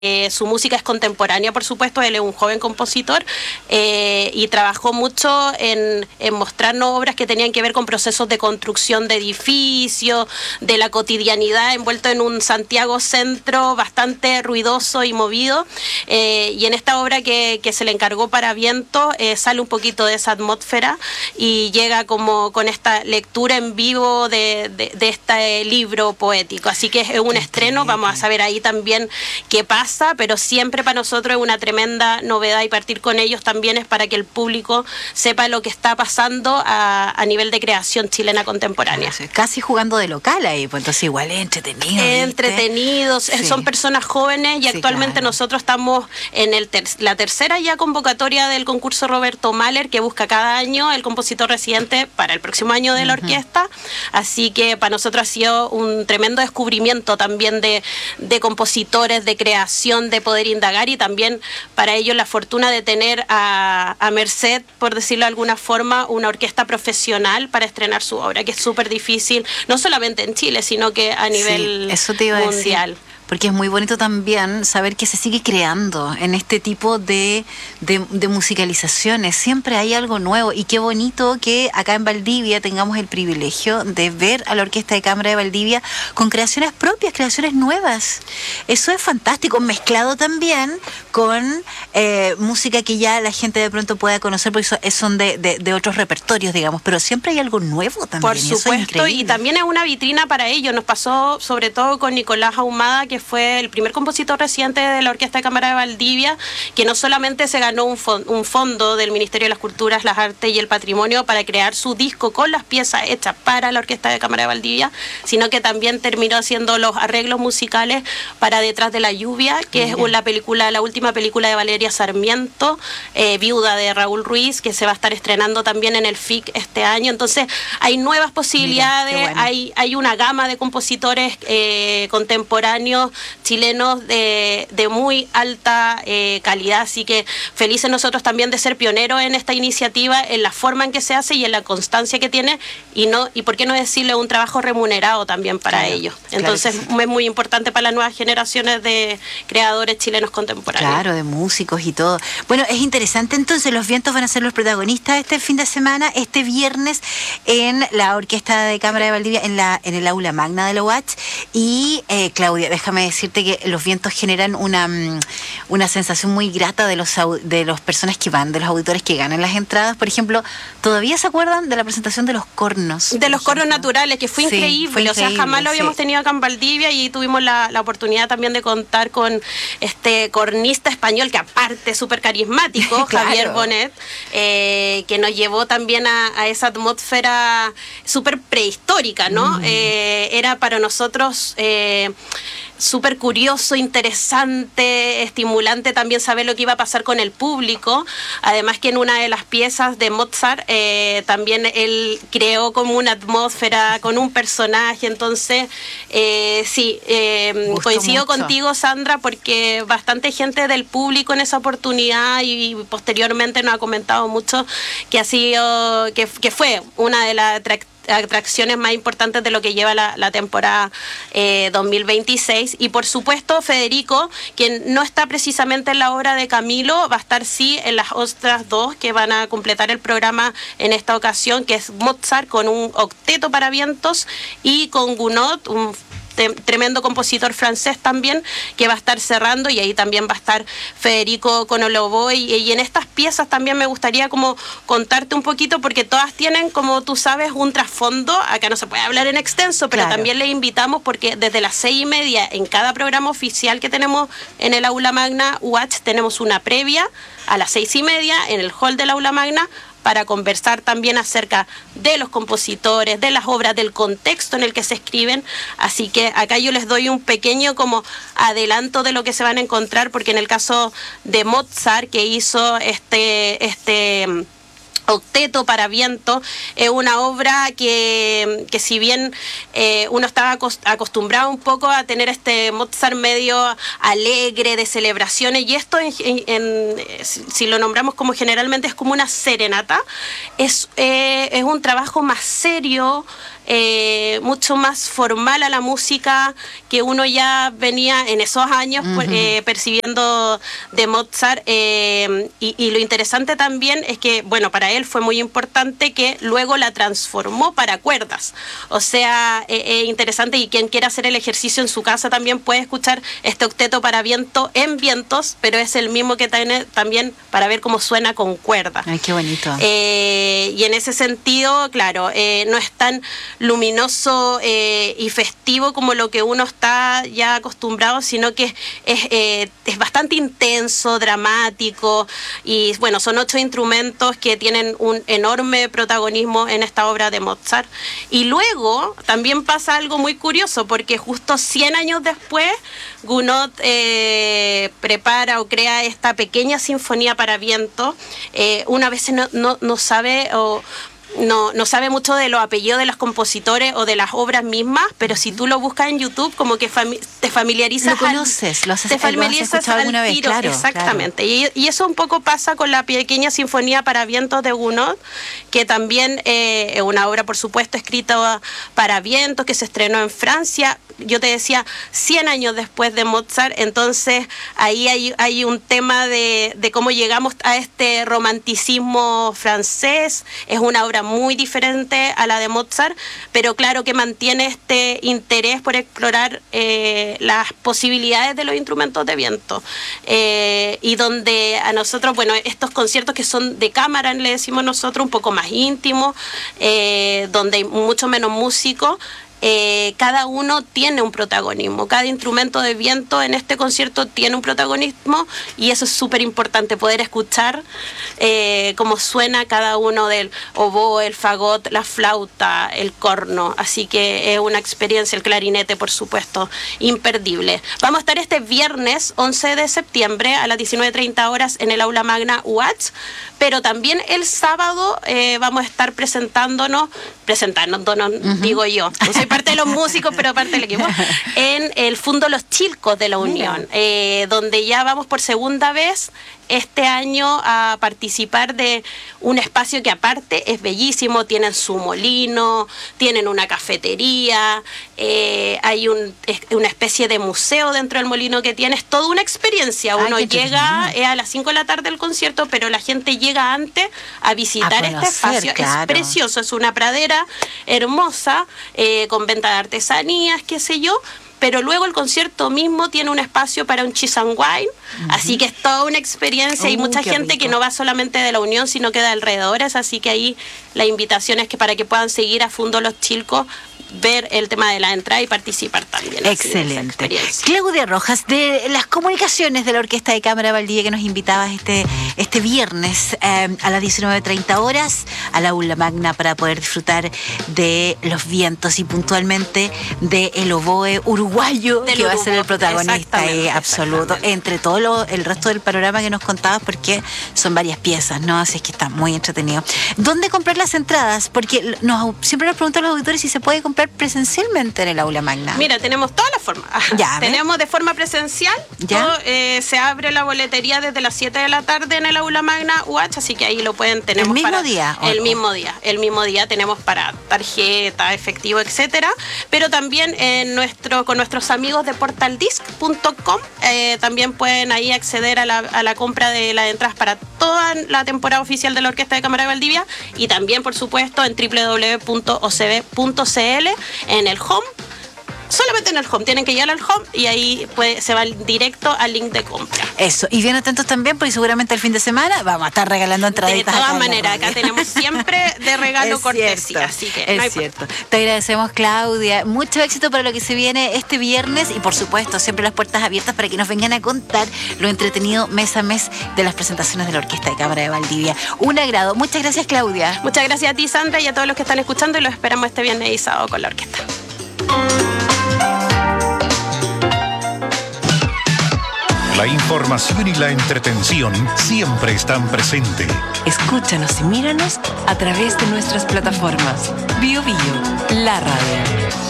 Su música es contemporánea, por supuesto, él es un joven compositor y trabajó mucho en mostrarnos obras que tenían que ver con procesos de construcción de edificios, de la cotidianidad, envuelto en un Santiago centro bastante ruidoso y movido. Y en esta obra que se le encargó para viento, sale un poquito de esa atmósfera y llega como con esta lectura en vivo de este libro poético. Así que es un estreno, vamos a saber ahí también qué pasa, pero siempre para nosotros es una tremenda novedad y partir con ellos también es para que el público sepa lo que está pasando a nivel de creación chilena contemporánea. Casi jugando de local ahí, pues entonces igual es entretenido. Entretenidos, sí. Son personas jóvenes y actualmente nosotros estamos en la tercera ya convocatoria del concurso Roberto Mahler, que busca cada año el compositor residente para el próximo año de la orquesta, así que para nosotros ha sido un tremendo descubrimiento también de compositores, de creación, de poder indagar y también para ellos la fortuna de tener a merced, por decirlo de alguna forma, una orquesta profesional para estrenar su obra, que es súper difícil, no solamente en Chile, sino que a nivel eso te iba a mundial. Decir. Porque es muy bonito también saber que se sigue creando en este tipo de musicalizaciones. Siempre hay algo nuevo y qué bonito que acá en Valdivia tengamos el privilegio de ver a la Orquesta de Cámara de Valdivia con creaciones propias, creaciones nuevas. Eso es fantástico, mezclado también con música que ya la gente de pronto pueda conocer, porque son de otros repertorios, digamos, pero siempre hay algo nuevo también. Por supuesto, y también es una vitrina para ello. Nos pasó sobre todo con Nicolás Ahumada, que fue el primer compositor residente de la Orquesta de Cámara de Valdivia, que no solamente se ganó un fondo del Ministerio de las Culturas, las Artes y el Patrimonio para crear su disco con las piezas hechas para la Orquesta de Cámara de Valdivia, sino que también terminó haciendo los arreglos musicales para Detrás de la lluvia, que es la última película de Valeria Sarmiento, viuda de Raúl Ruiz, que se va a estar estrenando también en el FIC este año. Entonces hay nuevas posibilidades, hay una gama de compositores contemporáneos chilenos de muy alta calidad, así que felices nosotros también de ser pioneros en esta iniciativa, en la forma en que se hace y en la constancia que tiene, y por qué no decirle un trabajo remunerado también para ellos. Entonces es muy importante para las nuevas generaciones de creadores chilenos contemporáneos. Claro, de músicos y todo. Bueno, es interesante, entonces los vientos van a ser los protagonistas este fin de semana, este viernes en la Orquesta de Cámara de Valdivia, en el aula magna de la UACH. Y Claudia, déjame decirte que los vientos generan una sensación muy grata de las personas que van, de los auditores que ganan las entradas. Por ejemplo, ¿todavía se acuerdan de la presentación de los cornos? De los cornos naturales, que fue increíble. O sea, jamás lo habíamos tenido acá en Valdivia y tuvimos la oportunidad también de contar con este cornista español que aparte súper carismático, Javier Bonet, que nos llevó también a esa atmósfera súper prehistórica, ¿no? Era para nosotros súper curioso, interesante, estimulante también saber lo que iba a pasar con el público. Además que en una de las piezas de Mozart también él creó como una atmósfera con un personaje. Entonces coincido contigo, Sandra, porque bastante gente del público en esa oportunidad y posteriormente nos ha comentado mucho que ha sido que fue una de las atracciones más importantes de lo que lleva la temporada 2026. Y por supuesto Federico, quien no está precisamente en la obra de Camilo, va a estar sí en las otras dos que van a completar el programa en esta ocasión, que es Mozart con un octeto para vientos y con Gounod, un tremendo compositor francés también, que va a estar cerrando, y ahí también va a estar Federico con Oboe. Y en estas piezas también me gustaría como contarte un poquito, porque todas tienen, como tú sabes, un trasfondo. Acá no se puede hablar en extenso, pero también les invitamos, porque desde las 6:30 en cada programa oficial que tenemos en el Aula Magna UACH tenemos una previa a las 6:30 en el hall del Aula Magna, para conversar también acerca de los compositores, de las obras, del contexto en el que se escriben. Así que acá yo les doy un pequeño como adelanto de lo que se van a encontrar, porque en el caso de Mozart, que hizo este octeto para viento, es una obra que si bien uno estaba acostumbrado un poco a tener este Mozart medio alegre, de celebraciones, y esto si lo nombramos como generalmente es como una serenata, es un trabajo más serio, mucho más formal a la música que uno ya venía en esos años percibiendo de Mozart. Y lo interesante también es que, bueno, para él fue muy importante que luego la transformó para cuerdas. O sea, interesante, y quien quiera hacer el ejercicio en su casa también puede escuchar este octeto para viento en vientos, pero es el mismo que tiene también para ver cómo suena con cuerda. Ay, qué bonito. Y en ese sentido, claro, no es tan luminoso y festivo como lo que uno está ya acostumbrado, sino que es bastante intenso, dramático, y bueno, son 8 instrumentos que tienen un enorme protagonismo en esta obra de Mozart. Y luego también pasa algo muy curioso, porque justo 100 años después Gounod prepara o crea esta pequeña sinfonía para viento. Una vez no sabe o no sabe mucho de los apellidos de los compositores o de las obras mismas, pero si tú lo buscas en YouTube, como que te familiarizas. Lo conoces, lo has escuchado alguna vez, claro. Exactamente. Claro. Y eso un poco pasa con la pequeña sinfonía para vientos de Gounod, que también es una obra, por supuesto, escrita para vientos, que se estrenó en Francia. Yo te decía, 100 años después de Mozart, entonces ahí hay un tema de cómo llegamos a este romanticismo francés. Es una obra muy diferente a la de Mozart, pero claro que mantiene este interés por explorar las posibilidades de los instrumentos de viento. Y donde a nosotros, bueno, estos conciertos que son de cámara, le decimos nosotros, un poco más íntimos, donde hay mucho menos músicos, cada uno tiene un protagonismo, cada instrumento de viento en este concierto tiene un protagonismo, y eso es súper importante, poder escuchar cómo suena cada uno, del oboe, el fagot, la flauta, el corno. Así que es una experiencia, el clarinete, por supuesto, imperdible. Vamos a estar este viernes 11 de septiembre a las 19:30 horas en el Aula Magna UACH, pero también el sábado vamos a estar presentándonos, digo yo, no soy parte de los músicos, pero parte del equipo, en el Fundo Los Chilcos de la Unión, donde ya vamos por segunda vez este año a participar de un espacio que aparte es bellísimo. Tienen su molino, tienen una cafetería, hay una especie de museo dentro del molino que tiene. Es toda una experiencia. Uno llega a las 5 de la tarde del concierto, pero la gente llega antes a visitar este espacio. Claro. Es precioso, es una pradera hermosa, con venta de artesanías, qué sé yo. Pero luego el concierto mismo tiene un espacio para un cheese and wine, así que es toda una experiencia. Hay mucha gente que no va solamente de la Unión, sino que de alrededores, así que ahí la invitación es que para que puedan seguir a Fundo Los Chilcos, ver el tema de la entrada y participar también. Excelente. Claudia Rojas, de las comunicaciones de la Orquesta de Cámara Valdivia, que nos invitabas este viernes a las 19:30 horas al Aula Magna para poder disfrutar de los vientos y puntualmente de el oboe uruguayo, que va a ser el protagonista absoluto, entre todo el resto del panorama que nos contabas, porque son varias piezas, ¿no? Así es que está muy entretenido. ¿Dónde comprar las entradas? Porque siempre nos preguntan los auditores si se puede comprar presencialmente en el Aula Magna. Mira, tenemos todas las formas. Tenemos de forma presencial. Se abre la boletería desde las 7 de la tarde en el Aula Magna UACH, así que ahí lo pueden tener. ¿El mismo día? El mismo día tenemos para tarjeta, efectivo, etcétera. Pero también con nuestros amigos de portaldisc.com también pueden ahí acceder a la compra de las entradas para toda la temporada oficial de la Orquesta de Cámara de Valdivia, y también, por supuesto, en www.ocb.cl en el home. Solamente en el home, tienen que llegar al home y ahí se va directo al link de compra. Eso, y bien atentos también, porque seguramente el fin de semana vamos a estar regalando entraditas. De todas maneras, acá tenemos siempre de regalo cortesía, así que es cierto. Te agradecemos, Claudia, mucho éxito para lo que se viene este viernes, y por supuesto siempre las puertas abiertas para que nos vengan a contar lo entretenido mes a mes de las presentaciones de la Orquesta de Cámara de Valdivia. Un agrado. Muchas gracias, Claudia. Muchas gracias a ti, Sandra, y a todos los que están escuchando, y los esperamos este viernes y sábado con la orquesta. La información y la entretención siempre están presentes. Escúchanos y míranos a través de nuestras plataformas. Bio Bio, la radio.